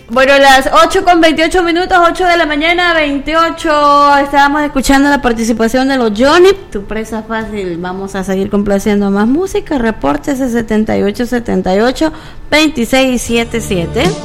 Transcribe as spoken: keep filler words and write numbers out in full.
Bueno, las ocho con veintiocho minutos, ocho de la mañana, veintiocho. Estábamos escuchando la participación de los Johnny. Tu presa fácil. Vamos a seguir complaciendo más música. Repórtese setenta y ocho setenta y ocho veintiséis setenta y siete.